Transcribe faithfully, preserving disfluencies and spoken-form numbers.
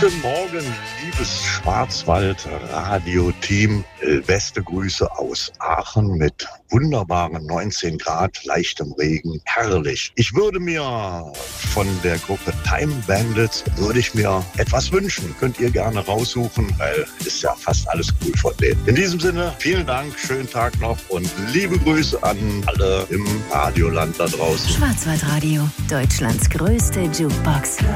Guten Morgen, liebes Schwarzwald-Radio-Team. Beste Grüße aus Aachen mit wunderbaren neunzehn Grad, leichtem Regen. Herrlich. Ich würde mir von der Gruppe Time Bandits würde ich mir etwas wünschen. Könnt ihr gerne raussuchen, weil ist ja fast alles cool von denen. In diesem Sinne, vielen Dank, schönen Tag noch und liebe Grüße an alle im Radioland da draußen. Schwarzwaldradio, Deutschlands größte Jukebox.